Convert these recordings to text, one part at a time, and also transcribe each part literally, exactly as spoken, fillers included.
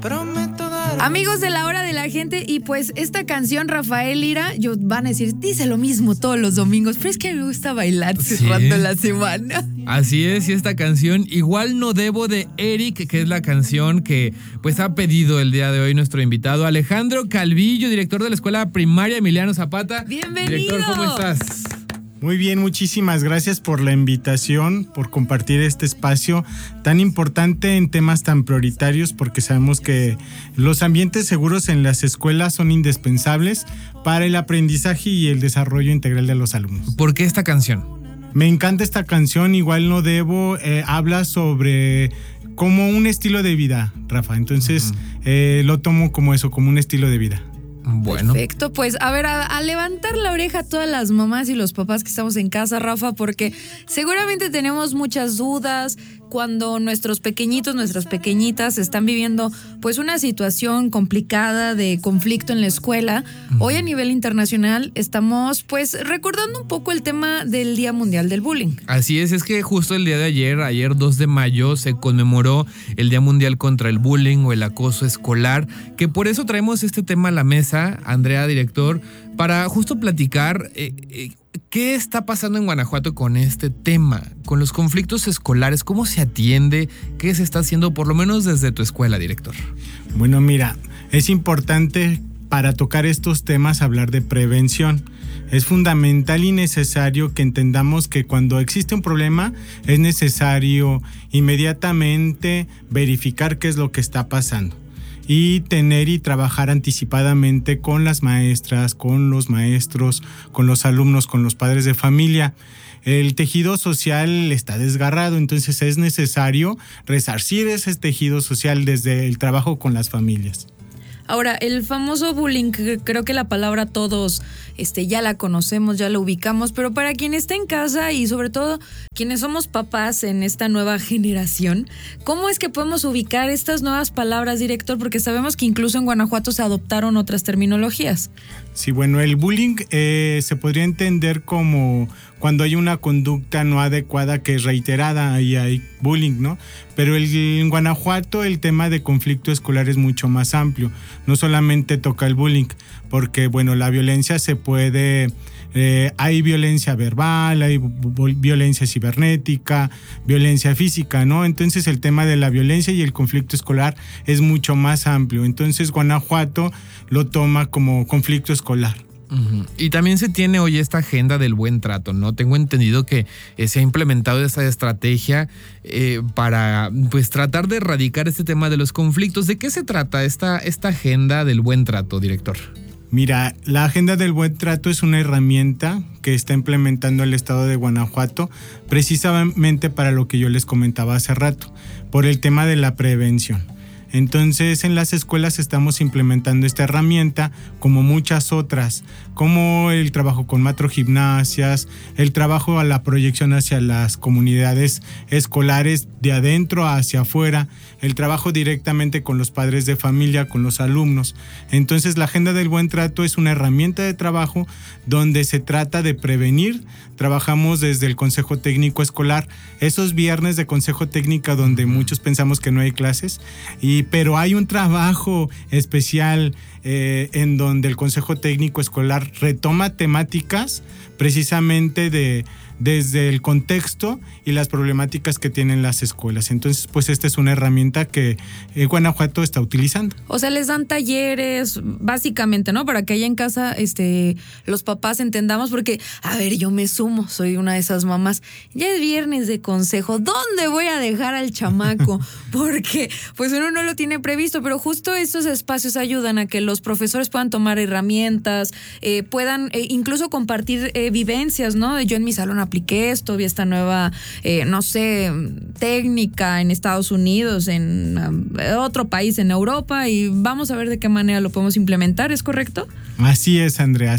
Amigos de la hora de la gente, y pues esta canción, Rafael Lira, yo van a decir, dice lo mismo todos los domingos, pero es que me gusta bailar Sí. cerrando la semana. Así es, y esta canción, Igual no debo, de Eric, que es la canción que pues ha pedido el día de hoy nuestro invitado Alejandro Calvillo, director de la Escuela Primaria Emiliano Zapata. ¡Bienvenido! Director, ¿cómo estás? Muy bien, muchísimas gracias por la invitación, por compartir este espacio tan importante en temas tan prioritarios, porque sabemos que los ambientes seguros en las escuelas son indispensables para el aprendizaje y el desarrollo integral de los alumnos. ¿Por qué esta canción? Me encanta esta canción, Igual no debo, eh, habla sobre como un estilo de vida, Rafa, entonces uh-huh. eh, lo tomo como eso, como un estilo de vida. Bueno. Perfecto, pues a ver, a, a levantar la oreja a todas las mamás y los papás que estamos en casa, Rafa, porque seguramente tenemos muchas dudas cuando nuestros pequeñitos, nuestras pequeñitas están viviendo pues una situación complicada de conflicto en la escuela. Hoy a nivel internacional estamos pues recordando un poco el tema del Día Mundial del Bullying. Así es, es que justo el día de ayer, ayer dos de mayo, se conmemoró el Día Mundial contra el Bullying o el acoso escolar, que por eso traemos este tema a la mesa, Andrea, director, para justo platicar eh, eh, qué está pasando en Guanajuato con este tema, con los conflictos escolares, cómo se atiende, qué se está haciendo, por lo menos desde tu escuela, director. Bueno, mira, es importante para tocar estos temas hablar de prevención. Es fundamental y necesario que entendamos que cuando existe un problema es necesario inmediatamente verificar qué es lo que está pasando y tener y trabajar anticipadamente con las maestras, con los maestros, con los alumnos, con los padres de familia. El tejido social está desgarrado, entonces es necesario resarcir ese tejido social desde el trabajo con las familias. Ahora, el famoso bullying, creo que la palabra todos este, ya la conocemos, ya la ubicamos, pero para quien está en casa y sobre todo quienes somos papás en esta nueva generación, ¿cómo es que podemos ubicar estas nuevas palabras, director? Porque sabemos que incluso en Guanajuato se adoptaron otras terminologías. Sí, bueno, el bullying eh, se podría entender como cuando hay una conducta no adecuada que es reiterada, ahí hay bullying, ¿no? Pero el, en Guanajuato el tema de conflicto escolar es mucho más amplio. No solamente toca el bullying, porque, bueno, la violencia se puede... Eh, hay violencia verbal, hay violencia cibernética, violencia física, ¿no? Entonces el tema de la violencia y el conflicto escolar es mucho más amplio. Entonces Guanajuato lo toma como conflicto escolar. Uh-huh. Y también se tiene hoy esta agenda del buen trato, ¿no? Tengo entendido que eh, se ha implementado esta estrategia eh, para pues tratar de erradicar este tema de los conflictos. ¿De qué se trata esta, esta agenda del buen trato, director? Mira, la Agenda del Buen Trato es una herramienta que está implementando el Estado de Guanajuato precisamente para lo que yo les comentaba hace rato, por el tema de la prevención. Entonces, en las escuelas estamos implementando esta herramienta como muchas otras, como el trabajo con macrogimnasias, el trabajo a la proyección hacia las comunidades escolares de adentro hacia afuera, el trabajo directamente con los padres de familia, con los alumnos. Entonces, la Agenda del Buen Trato es una herramienta de trabajo donde se trata de prevenir. Trabajamos desde el Consejo Técnico Escolar, esos viernes de Consejo Técnico donde muchos pensamos que no hay clases, y, pero hay un trabajo especial eh, en donde el Consejo Técnico Escolar retoma temáticas precisamente de desde el contexto y las problemáticas que tienen las escuelas. Entonces, pues esta es una herramienta que eh, Guanajuato está utilizando. O sea, les dan talleres, básicamente, ¿no? Para que allá en casa este, los papás entendamos, porque, a ver, yo me sumo, soy una de esas mamás. Ya es viernes de consejo, ¿dónde voy a dejar al chamaco? Porque, pues uno no lo tiene previsto, pero justo estos espacios ayudan a que los profesores puedan tomar herramientas, eh, puedan eh, incluso compartir eh, vivencias, ¿no? Yo en mi salón apliqué esto, vi esta nueva, eh, no sé, técnica en Estados Unidos, en um, otro país, en Europa, y vamos a ver de qué manera lo podemos implementar, ¿es correcto? Así es, Andrea, así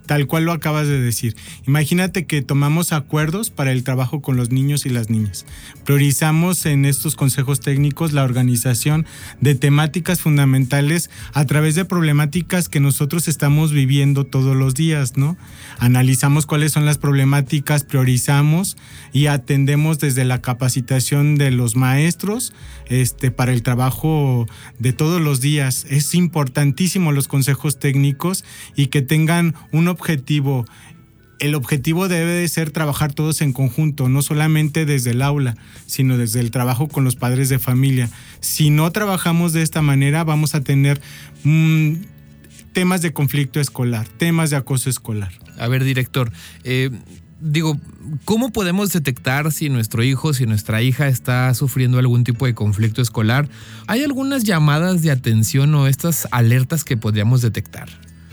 tal cual lo acabas de decir. Imagínate que tomamos acuerdos para el trabajo con los niños y las niñas. Priorizamos en estos consejos técnicos la organización de temáticas fundamentales a través de problemáticas que nosotros estamos viviendo todos los días, ¿no? Analizamos cuáles son las problemáticas, priorizamos y atendemos desde la capacitación de los maestros este, para el trabajo de todos los días. Es importantísimo los consejos técnicos y que tengan un objetivo. El objetivo debe de ser trabajar todos en conjunto, no solamente desde el aula, sino desde el trabajo con los padres de familia. Si no trabajamos de esta manera, vamos a tener mmm, temas de conflicto escolar, temas de acoso escolar. A ver, director, eh, digo, ¿cómo podemos detectar si nuestro hijo, si nuestra hija está sufriendo algún tipo de conflicto escolar? ¿Hay algunas llamadas de atención o estas alertas que podríamos detectar?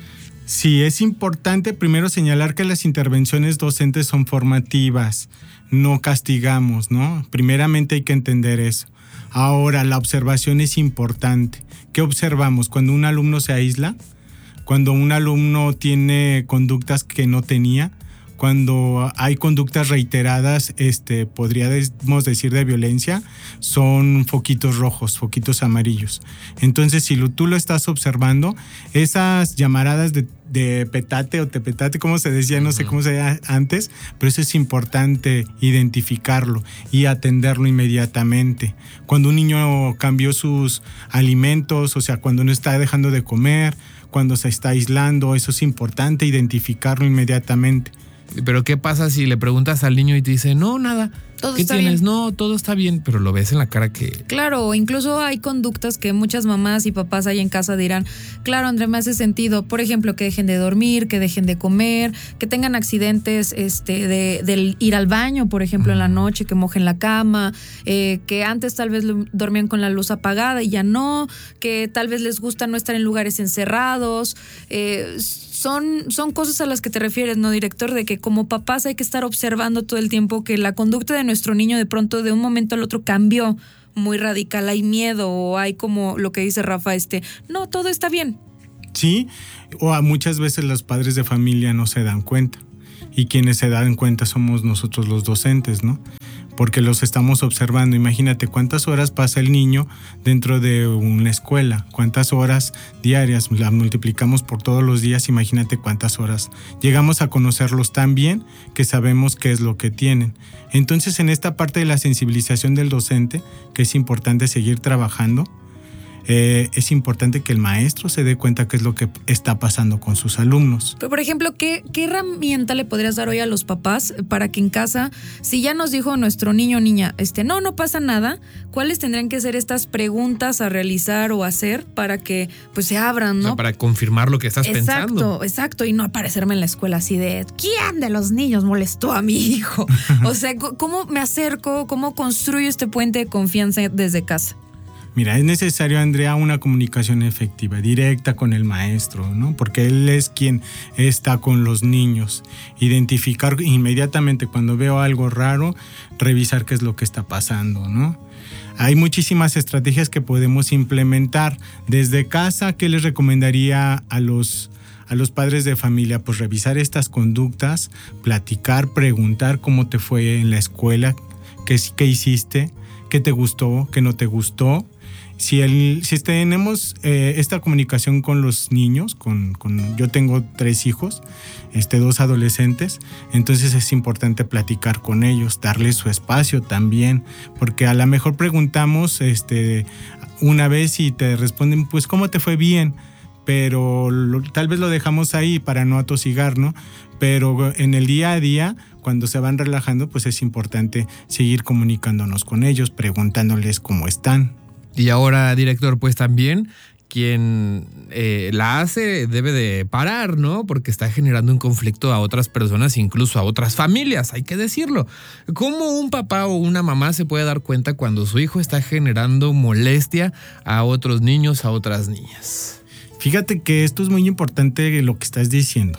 Sí, es importante primero señalar que las intervenciones docentes son formativas, no castigamos, ¿no? Primeramente hay que entender eso. Ahora, la observación es importante. ¿Qué observamos? Cuando un alumno se aísla, cuando un alumno tiene conductas que no tenía, cuando hay conductas reiteradas, este, podríamos decir de violencia, son foquitos rojos, foquitos amarillos. Entonces, si lo, tú lo estás observando, esas llamaradas de, de petate o tepetate, como se decía, no sé cómo se decía antes, pero eso es importante identificarlo y atenderlo inmediatamente. Cuando un niño cambió sus alimentos, o sea, cuando no está dejando de comer, cuando se está aislando, eso es importante identificarlo inmediatamente. Pero ¿qué pasa si le preguntas al niño y te dice, no, nada? Todo ¿Qué está tienes? bien. No, todo está bien, pero lo ves en la cara que... Claro, incluso hay conductas que muchas mamás y papás ahí en casa dirán, claro, André, me hace sentido. Por ejemplo, que dejen de dormir, que dejen de comer, que tengan accidentes este, de, de ir al baño, por ejemplo, en la noche, que mojen la cama, eh, que antes tal vez dormían con la luz apagada y ya no, que tal vez les gusta no estar en lugares encerrados. Eh, son, son cosas a las que te refieres, ¿no, director? De que como papás hay que estar observando todo el tiempo que la conducta de nuestro niño de pronto de un momento al otro cambió muy radical, hay miedo o hay como lo que dice Rafa, este, no, todo está bien. Sí, o a muchas veces los padres de familia no se dan cuenta y quienes se dan cuenta somos nosotros los docentes, ¿no? Porque los estamos observando. Imagínate cuántas horas pasa el niño dentro de una escuela, cuántas horas diarias, las multiplicamos por todos los días, imagínate cuántas horas. Llegamos a conocerlos tan bien que sabemos qué es lo que tienen. Entonces, en esta parte de la sensibilización del docente, que es importante seguir trabajando, Eh, es importante que el maestro se dé cuenta qué es lo que está pasando con sus alumnos. Pero, por ejemplo, ¿qué, qué herramienta le podrías dar hoy a los papás para que en casa, si ya nos dijo nuestro niño o niña, este, no, no pasa nada, ¿cuáles tendrían que ser estas preguntas a realizar o hacer para que pues se abran, ¿no? O sea, para confirmar lo que estás exacto, pensando. Exacto, exacto, y no aparecerme en la escuela así de ¿quién de los niños molestó a mi hijo? O sea, ¿cómo me acerco? ¿Cómo construyo este puente de confianza desde casa? Mira, es necesario, Andrea, una comunicación efectiva, directa con el maestro, ¿no? Porque él es quien está con los niños. Identificar inmediatamente cuando veo algo raro, revisar qué es lo que está pasando, ¿no? Hay muchísimas estrategias que podemos implementar. Desde casa, ¿qué les recomendaría a los, a los padres de familia? Pues revisar estas conductas, platicar, preguntar cómo te fue en la escuela, qué, qué hiciste, qué te gustó, qué no te gustó. Si, el, si tenemos eh, esta comunicación con los niños, con, con, yo tengo tres hijos, este, dos adolescentes, entonces es importante platicar con ellos, darles su espacio también, porque a lo mejor preguntamos este, una vez y te responden, pues, ¿cómo te fue? Bien, pero lo, tal vez lo dejamos ahí para no atosigar, ¿no? Pero en el día a día, cuando se van relajando, pues es importante seguir comunicándonos con ellos, preguntándoles cómo están. Y ahora, director, pues también quien eh, la hace debe de parar, ¿no? Porque está generando un conflicto a otras personas, incluso a otras familias, hay que decirlo. ¿Cómo un papá o una mamá se puede dar cuenta cuando su hijo está generando molestia a otros niños, a otras niñas? Fíjate que esto es muy importante lo que estás diciendo,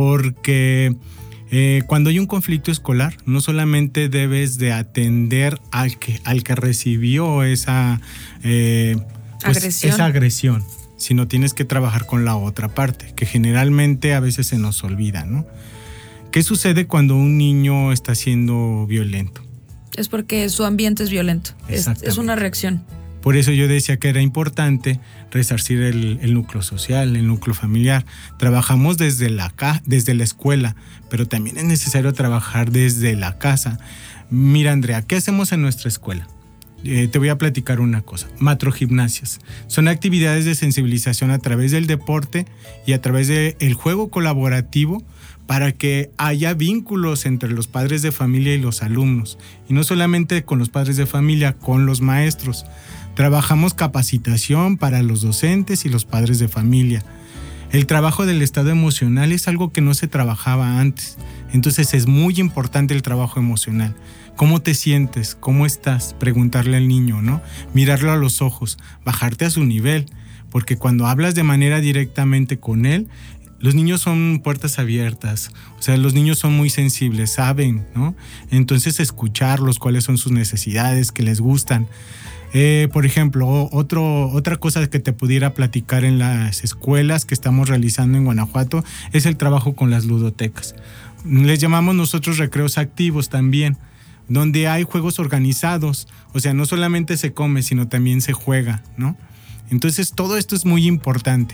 porque Eh, cuando hay un conflicto escolar, no solamente debes de atender al que, al que recibió esa, eh, pues, agresión. esa agresión, sino tienes que trabajar con la otra parte, que generalmente a veces se nos olvida, ¿no? ¿Qué sucede cuando un niño está siendo violento? Es porque su ambiente es violento. Es, es una reacción. Por eso yo decía que era importante resarcir el, el núcleo social, el núcleo familiar. Trabajamos desde la, desde la escuela, pero también es necesario trabajar desde la casa. Mira, Andrea, ¿qué hacemos en nuestra escuela? Eh, te voy a platicar una cosa. Macrogimnasias. Son actividades de sensibilización a través del deporte y a través del juego colaborativo para que haya vínculos entre los padres de familia y los alumnos. Y no solamente con los padres de familia, con los maestros. Trabajamos capacitación para los docentes y los padres de familia. El trabajo del estado emocional es algo que no se trabajaba antes. Entonces es muy importante el trabajo emocional. ¿Cómo te sientes? ¿Cómo estás? Preguntarle al niño, ¿no? Mirarlo a los ojos, bajarte a su nivel. Porque cuando hablas de manera directamente con él, los niños son puertas abiertas. O sea, los niños son muy sensibles, saben, ¿no? Entonces escucharlos, cuáles son sus necesidades, qué les gustan. Eh, por ejemplo, otro, otra cosa que te pudiera platicar en las escuelas que estamos realizando en Guanajuato es el trabajo con las ludotecas. Les llamamos nosotros recreos activos también, donde hay juegos organizados. O sea, no solamente se come, sino también se juega, ¿no? Entonces, todo esto es muy importante.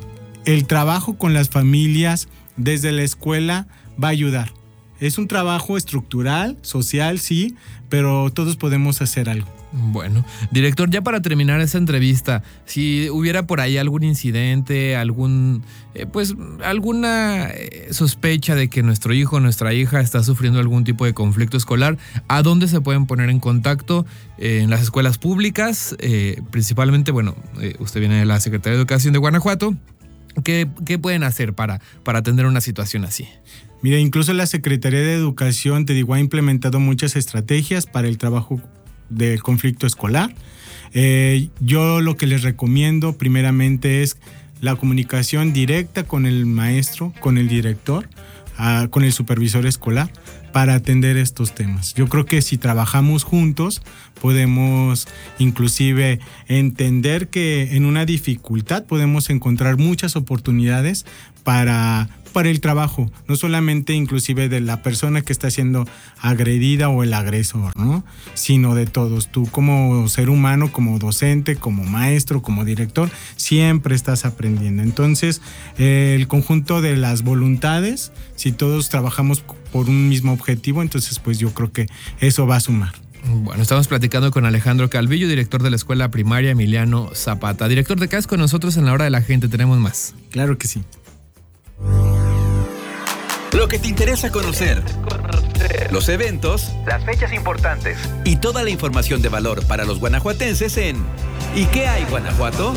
El trabajo con las familias desde la escuela va a ayudar. Es un trabajo estructural, social, sí, pero todos podemos hacer algo. Bueno, director, ya para terminar esta entrevista, si hubiera por ahí algún incidente, algún, eh, pues, alguna eh, sospecha de que nuestro hijo o nuestra hija está sufriendo algún tipo de conflicto escolar, ¿a dónde se pueden poner en contacto? Eh, en las escuelas públicas, eh, principalmente, bueno, eh, usted viene de la Secretaría de Educación de Guanajuato. ¿Qué, qué pueden hacer para, para atender una situación así? Mira, incluso la Secretaría de Educación, te digo, ha implementado muchas estrategias para el trabajo del conflicto escolar. Eh, yo lo que les recomiendo primeramente es la comunicación directa con el maestro, con el director, uh, con el supervisor escolar para atender estos temas. Yo creo que si trabajamos juntos podemos inclusive entender que en una dificultad podemos encontrar muchas oportunidades para, para el trabajo, no solamente inclusive de la persona que está siendo agredida o el agresor, ¿no? Sino de todos. Tú como ser humano, como docente, como maestro, como director, siempre estás aprendiendo. Entonces, eh, el conjunto de las voluntades, si todos trabajamos por un mismo objetivo, entonces pues yo creo que eso va a sumar. Bueno, estamos platicando con Alejandro Calvillo, director de la Escuela Primaria Emiliano Zapata. Director, de Casco, nosotros en La Hora de la Gente tenemos más. Claro que sí. Lo que te interesa conocer, los eventos, las fechas importantes y toda la información de valor para los guanajuatenses en ¿Y qué hay, Guanajuato?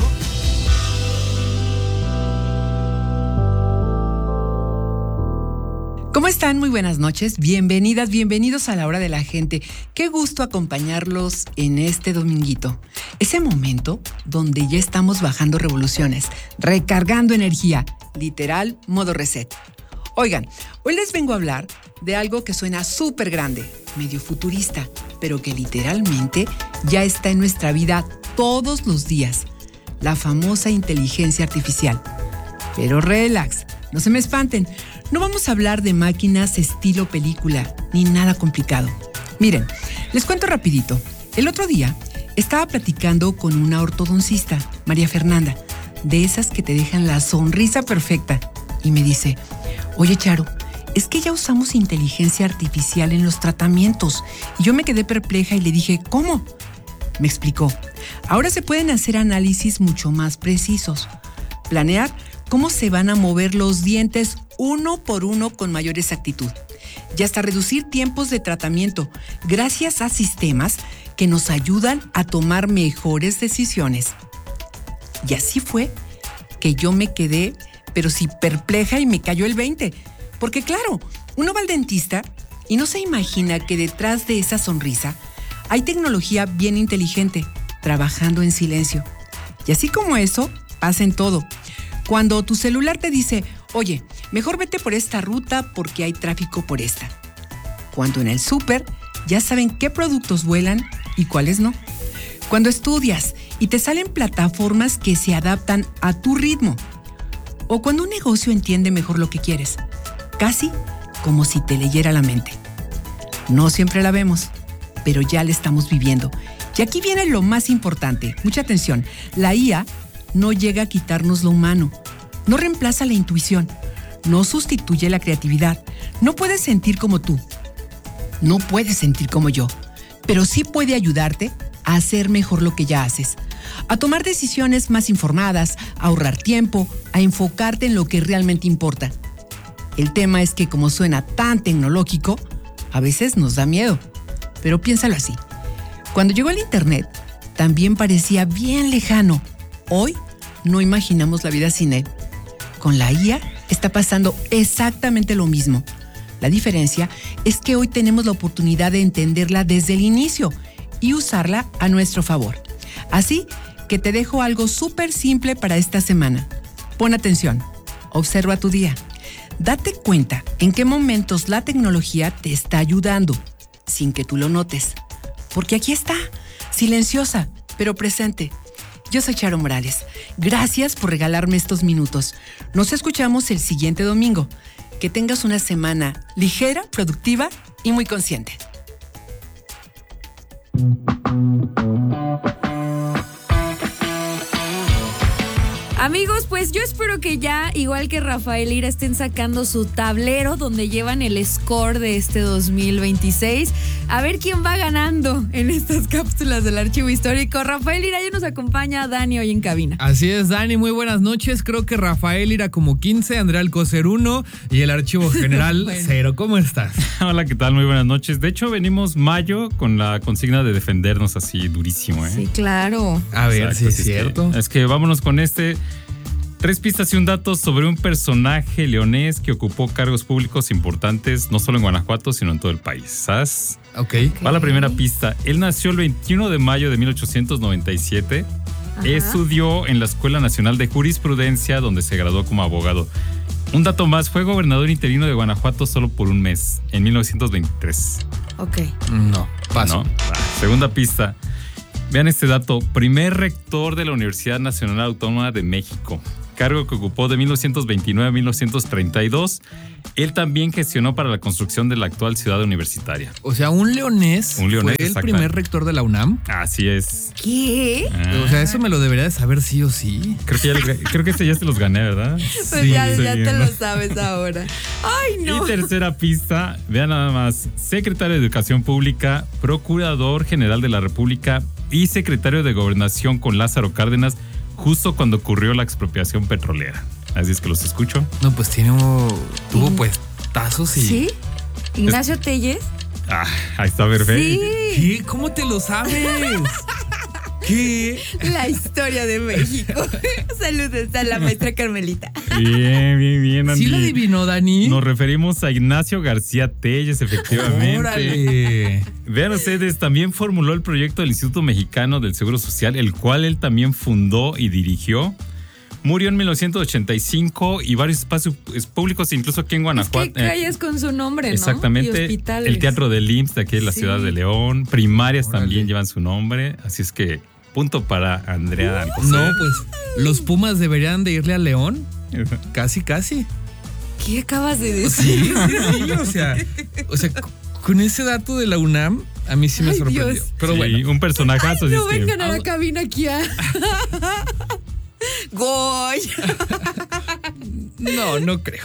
¿Cómo están? Muy buenas noches. Bienvenidas, bienvenidos a La Hora de la Gente. Qué gusto acompañarlos en este dominguito. Ese momento donde ya estamos bajando revoluciones, recargando energía, literal, modo reset. Oigan, hoy les vengo a hablar de algo que suena súper grande, medio futurista, pero que literalmente ya está en nuestra vida todos los días. La famosa inteligencia artificial. Pero relax, no se me espanten. No vamos a hablar de máquinas estilo película, ni nada complicado. Miren, les cuento rapidito. El otro día estaba platicando con una ortodoncista, María Fernanda, de esas que te dejan la sonrisa perfecta. Y me dice, oye Charo, es que ya usamos inteligencia artificial en los tratamientos. Y yo me quedé perpleja y le dije, ¿cómo? Me explicó, ahora se pueden hacer análisis mucho más precisos. Planear cómo se van a mover los dientes uno por uno con mayor exactitud y hasta reducir tiempos de tratamiento gracias a sistemas que nos ayudan a tomar mejores decisiones. Y así fue que yo me quedé, pero sí perpleja y me cayó el veinte. Porque claro, uno va al dentista y no se imagina que detrás de esa sonrisa hay tecnología bien inteligente, trabajando en silencio. Y así como eso, pasa en todo. Cuando tu celular te dice, oye, mejor vete por esta ruta porque hay tráfico por esta. Cuando en el súper ya saben qué productos vuelan y cuáles no. Cuando estudias y te salen plataformas que se adaptan a tu ritmo. O cuando un negocio entiende mejor lo que quieres, casi como si te leyera la mente. No siempre la vemos, pero ya la estamos viviendo. Y aquí viene lo más importante. Mucha atención. La I A no llega a quitarnos lo humano. No reemplaza la intuición. No sustituye la creatividad. No puede sentir como tú. No puede sentir como yo. Pero sí puede ayudarte a hacer mejor lo que ya haces. A tomar decisiones más informadas, a ahorrar tiempo, a enfocarte en lo que realmente importa. El tema es que como suena tan tecnológico, a veces nos da miedo. Pero piénsalo así. Cuando llegó el internet, también parecía bien lejano. Hoy no imaginamos la vida sin él. Con la I A está pasando exactamente lo mismo. La diferencia es que hoy tenemos la oportunidad de entenderla desde el inicio y usarla a nuestro favor. Así que te dejo algo súper simple para esta semana. Pon atención. Observa tu día. Date cuenta en qué momentos la tecnología te está ayudando, sin que tú lo notes. Porque aquí está, silenciosa, pero presente. Yo soy Charo Morales. Gracias por regalarme estos minutos. Nos escuchamos el siguiente domingo. Que tengas una semana ligera, productiva y muy consciente. Amigos, pues yo espero que ya, igual que Rafael Lira, estén sacando su tablero donde llevan el score de este dos mil veintiséis. A ver quién va ganando en estas cápsulas del Archivo Histórico. Rafael Lira, ya nos acompaña Dani hoy en cabina. Así es, Dani, muy buenas noches. Creo que Rafael Lira como quince, Andrea Alcocer uno y el Archivo General bueno. cero. ¿Cómo estás? Hola, ¿qué tal? Muy buenas noches. De hecho, venimos mayo con la consigna de defendernos así durísimo, ¿eh? Sí, claro. A ver, Exacto, sí es es cierto. Que, es que vámonos con este... Tres pistas y un dato sobre un personaje leonés que ocupó cargos públicos importantes no solo en Guanajuato, sino en todo el país. ¿Sabes? Ok. Va la primera pista. Él nació el veintiuno de mayo de mil ochocientos noventa y siete. Ajá. Estudió en la Escuela Nacional de Jurisprudencia, donde se graduó como abogado. Un dato más, fue gobernador interino de Guanajuato solo por un mes, en mil novecientos veintitrés. Ok. No, paso. ¿No? Ah, segunda pista. Vean este dato. Primer rector de la Universidad Nacional Autónoma de México. Cargo que ocupó de mil novecientos veintinueve a mil novecientos treinta y dos. Él también gestionó para la construcción de la actual ciudad universitaria. O sea, un leonés, un leonés fue el primer rector de la UNAM. Así es. ¿Qué? Ah. O sea, eso me lo debería de saber sí o sí. Creo que, ya, creo que este ya se los gané, ¿verdad? Pues sí, ya, ya te lo sabes ahora. Ay, no. Y tercera pista, vean nada más. Secretario de Educación Pública, Procurador General de la República y Secretario de Gobernación con Lázaro Cárdenas, justo cuando ocurrió la expropiación petrolera. Así es que los escucho. No, pues tiene, tuvo puestazos y... ¿Sí? ¿Ignacio Telles? Ah, ahí está, perfecto. Sí. ¿Qué? ¿Cómo te lo sabes? ¿Qué? La historia de México. Saludos a la maestra Carmelita. Bien, bien, bien, Andy. ¿Sí lo adivinó, Dani? Nos referimos a Ignacio García Telles, efectivamente. ¡Órale! Vean ustedes, también formuló el proyecto del Instituto Mexicano del Seguro Social, el cual él también fundó y dirigió. Murió en mil novecientos ochenta y cinco y varios espacios públicos, incluso aquí en Guanajuato. Es que calles con su nombre, ¿no? Exactamente. Y hospitales. El Teatro del I M S S de aquí de la Sí. ciudad de León. Primarias Órale. también llevan su nombre. Así es que, punto para Andrea Alcocer. No, pues los Pumas deberían de irle a León. Casi, casi. ¿Qué acabas de decir? Sí, sí, sí. O sea, o sea, con ese dato de la UNAM, a mí sí me Ay, sorprendió. Dios. Pero Sí, bueno. un personajazo. Ay, así no es que- vengan a la cabina aquí a... Goy. No, no creo.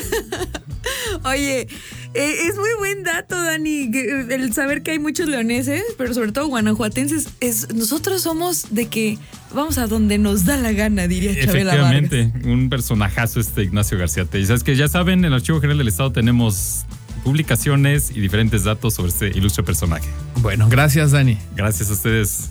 Oye, eh, es muy buen dato, Dani, que, eh, el saber que hay muchos leoneses, pero sobre todo guanajuatenses. Es, nosotros somos de que vamos a donde nos da la gana, diría Chabela Vargas. Efectivamente, un personajazo este Ignacio García Telles. Es que ya saben, en el Archivo General del Estado tenemos publicaciones y diferentes datos sobre este ilustre personaje. Bueno, gracias, Dani. Gracias a ustedes.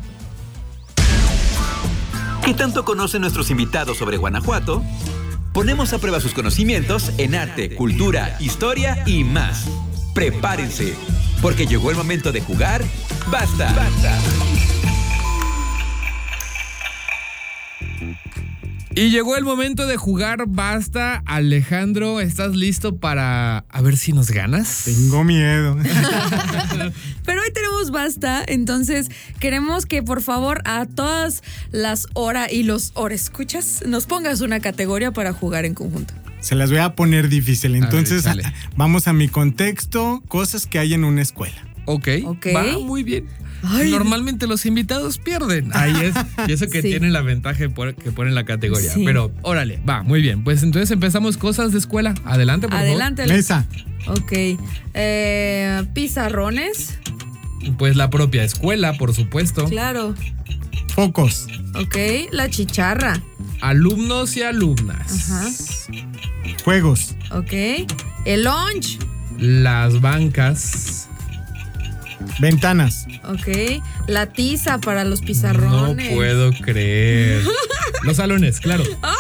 ¿Qué tanto conocen nuestros invitados sobre Guanajuato? Ponemos a prueba sus conocimientos en arte, cultura, historia y más. Prepárense, porque llegó el momento de jugar. ¡Basta! ¡Basta! Y llegó el momento de jugar Basta. Alejandro, ¿estás listo para a ver si nos ganas? Tengo miedo. Pero hoy tenemos Basta, entonces queremos que por favor a todas las hora y los hora escuchas nos pongas una categoría para jugar en conjunto. Se las voy a poner difícil. Entonces, A ver, vamos a mi contexto, cosas que hay en una escuela. Ok, Ok. va muy bien. Ay. Normalmente los invitados pierden. Ahí es. Y eso que Sí. tienen la ventaja de poner- que ponen la categoría. Sí. Pero órale, va, muy bien. Pues entonces empezamos cosas de escuela. Adelante, por Adelante. Ale- Mesa, Ok. Eh, pizarrones. favor. Pues la propia escuela, por supuesto. Claro. focos, Ok. La chicharra. Alumnos y alumnas. Ajá. juegos, Ok. El lunch. Las bancas. ventanas, Ok. La tiza para los No pizarrones. puedo creer. Los salones, claro.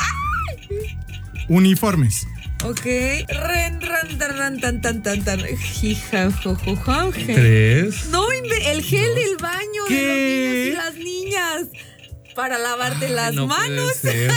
uniformes, Ok. Ren, ran, tan, ran, tan, tan, tan, tan. Jija, jo, jo, jo, je. Tres. No, inve- el gel del baño ¿Qué? de los niños y las niñas. Para lavarte las No puede manos. ser.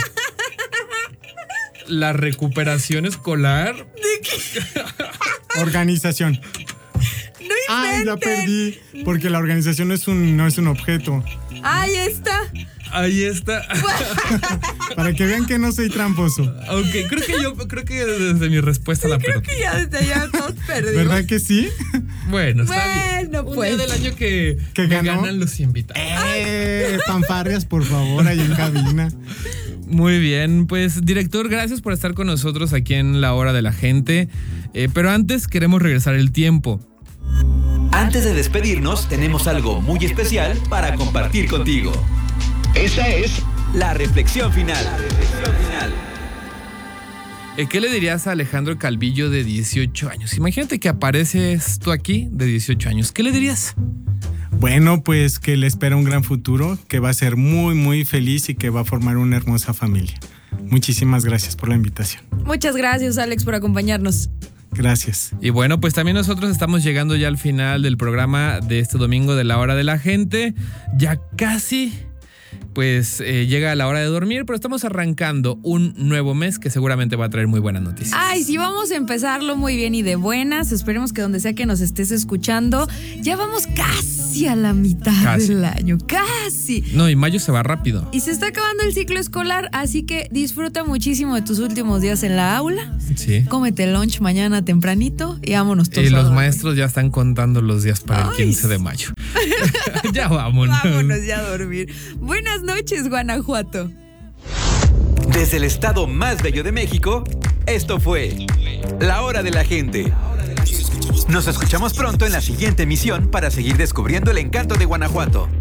La recuperación escolar. organización. No Ay, la inventen. perdí, porque la organización no es un, no es un objeto. Ahí está. Ahí está. Para que vean que no soy tramposo. Ok, creo que yo, creo que desde mi respuesta la Creo perdí. que ya desde allá todos perdimos. ¿Verdad que sí? Bueno, está bien. Bueno, Un pues. día del año que, ¿Que me ganó? ganan los invitados. Eh, fanfarrias, por favor, ahí en cabina. Muy bien, pues director, gracias por estar con nosotros aquí en La Hora de la Gente. Eh, pero antes queremos regresar el tiempo. Antes de despedirnos, tenemos algo muy especial para compartir contigo. Esa es la reflexión final. La reflexión final. Eh, ¿Qué le dirías a Alejandro Calvillo de dieciocho años? Imagínate que apareces tú aquí de dieciocho años. ¿Qué le dirías? Bueno, pues que le espera un gran futuro, que va a ser muy, muy feliz y que va a formar una hermosa familia. Muchísimas gracias por la invitación. Muchas gracias, Alex, por acompañarnos. Gracias. Y bueno, pues también nosotros estamos llegando ya al final del programa de este domingo de La Hora de la Gente. Ya casi, pues eh, llega la hora de dormir, pero estamos arrancando un nuevo mes que seguramente va a traer muy buenas noticias. Ay, sí, vamos a empezarlo muy bien y de buenas. Esperemos que donde sea que nos estés escuchando, ya vamos casi a la mitad Casi. del año. Casi. No, y mayo se va rápido. Y se está acabando el ciclo escolar, así que disfruta muchísimo de tus últimos días en la aula. Sí. Cómete el lunch mañana tempranito y vámonos todos. Y a los dormir. maestros ya están contando los días para el Ay, quince de mayo. Ya vámonos. Vámonos ya a dormir. Buenas noches, Guanajuato. Desde el estado más bello de México, esto fue La Hora de la Gente. Nos escuchamos pronto en la siguiente emisión para seguir descubriendo el encanto de Guanajuato.